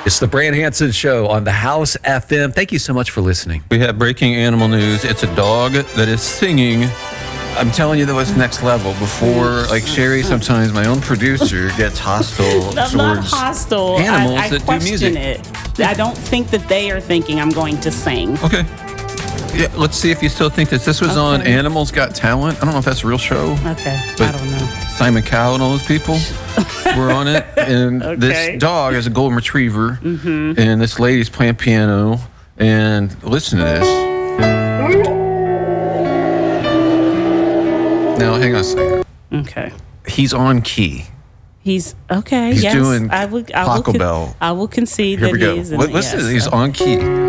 It's the Brand Hansen Show on the House FM. Thank you so much for listening. We have breaking animal news. It's a dog that is singing. I'm telling you, that was next level. Before, like Sherry, sometimes my own producer gets hostile I'm not towards hostile. animals I that do question music. it. I don't think that they are thinking I'm going to sing. Okay. Yeah, let's see if you still think this. This was on Animals Got Talent. I don't know if that's a real show. Okay, But I don't know. Simon Cowell and all those people were on it. And this dog is a golden retriever. And this lady's playing piano. And listen to this. Now, hang on a second. Okay. He's on key. He's okay. He's yes, doing I will Bell. I will concede Here that we go. he's. Listen, he's on key.